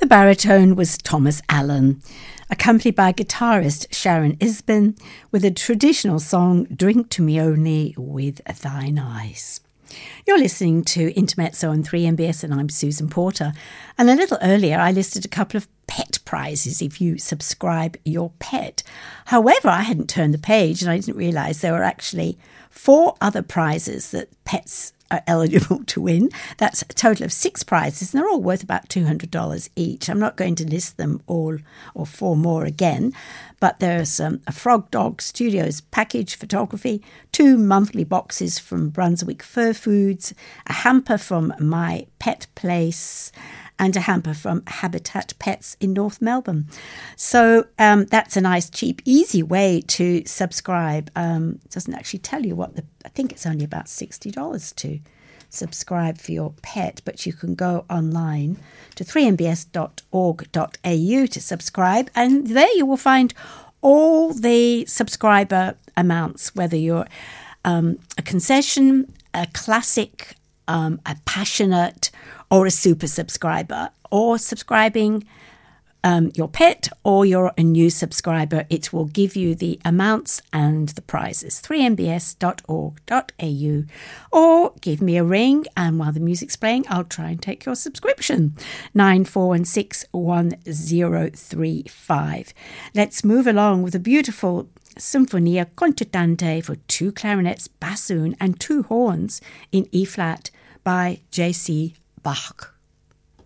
The baritone was Thomas Allen, accompanied by guitarist Sharon Isbin with a traditional song, Drink to Me Only with Thine Eyes. You're listening to Intermezzo on 3MBS, and I'm Susan Porter. And a little earlier, I listed a couple of pet prizes if you subscribe your pet. However, I hadn't turned the page and I didn't realise there were actually 4 other prizes that pets are eligible to win. That's a total of 6 prizes, and they're all worth about $200 each. I'm not going to list them all or 4 more again, but there's a Frog Dog Studios package photography, 2 monthly boxes from Brunswick Fur Foods, a hamper from My Pet Place, and a hamper from Habitat Pets in North Melbourne. So that's a nice, cheap, easy way to subscribe. It doesn't actually tell you what I think it's only about $60 to subscribe for your pet, but you can go online to 3mbs.org.au to subscribe, and there you will find all the subscriber amounts, whether you're a concession, a classic, a passionate, or a super subscriber, or subscribing your pet, or you're a new subscriber. It will give you the amounts and the prizes. 3mbs.org.au, or give me a ring, and while the music's playing, I'll try and take your subscription. 94161035. Let's move along with a beautiful Sinfonia Concertante for 2 clarinets, bassoon, and 2 horns in E-flat by J.C. Bach.